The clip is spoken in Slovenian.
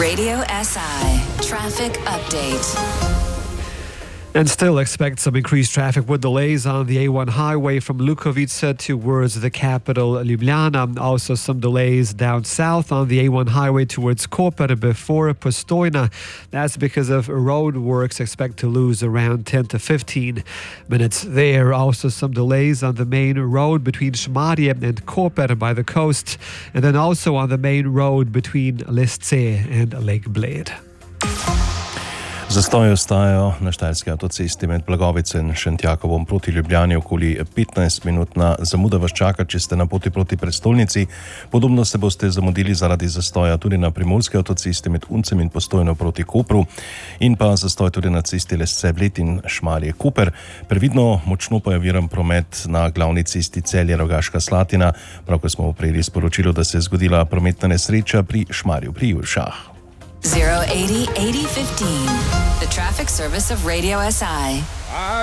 Radio SI Traffic Update. And still expect some increased traffic with delays on the A1 highway from Lukovice towards the capital Ljubljana. Also some delays down south on the A1 highway towards Koper before Postojna. That's because of road works. Expect to lose around 10 to 15 minutes there. Also some delays on the main road between Šmarje and Koper by the coast. And then also on the main road between Lesce and Lake Bled. Zastoji ostajajo na štajerski avtocesti med Blagovico in Šentjakovom proti Ljubljani. Okoli 15-minutna zamuda vas čaka, če ste na poti proti prestolnici. Podobno se boste zamudili zaradi zastoja tudi na primorski avtocesti med Uncem in Postojno proti Kopru in pa zastoj tudi na cesti Lesce-Bled in Šmarje-Koper. Previdno močno pa je oviran promet na glavni cesti Celje-Rogaška Slatina. Pravkar smo prejeli sporočilo, da se je zgodila prometna nesreča pri Šmarju pri Juršah. 080 80 15, the traffic service of Radio SI.